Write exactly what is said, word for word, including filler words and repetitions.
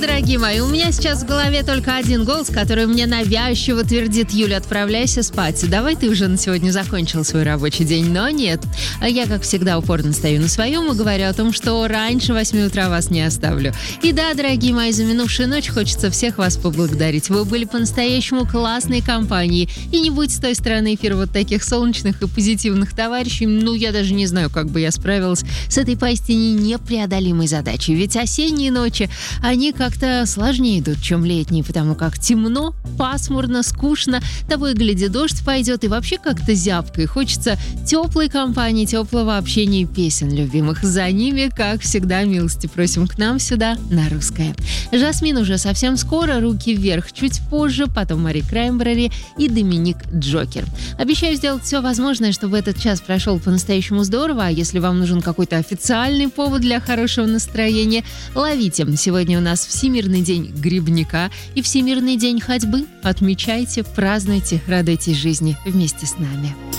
дорогие мои, у меня сейчас в голове только один голос, который мне навязчиво твердит: Юля, отправляйся спать. Давай ты уже на сегодня закончил свой рабочий день. Но нет. Я, как всегда, упорно стою на своем и говорю о том, что раньше восьми утра вас не оставлю. И да, дорогие мои, за минувшую ночь хочется всех вас поблагодарить. Вы были по-настоящему классной компанией. И не будь с той стороны эфира вот таких солнечных и позитивных товарищей, ну, я даже не знаю, как бы я справилась с этой поистине непреодолимой задачей. Ведь осенние ночи, они как-то сложнее идут, чем летние, потому как темно, пасмурно, скучно, того и гляди, дождь пойдет, и вообще как-то зябко, и хочется теплой компании, теплого общения и песен любимых. За ними, как всегда, милости просим к нам сюда, на Русское. Жасмин уже совсем скоро, руки вверх чуть позже, потом Мари Краймбрери и Доминик Джокер. Обещаю сделать все возможное, чтобы этот час прошел по-настоящему здорово, а если вам нужен какой-то официальный повод для хорошего настроения, ловите. Сегодня у нас Всемирный день грибника и Всемирный день ходьбы. Отмечайте, празднуйте, радуйтесь жизни вместе с нами.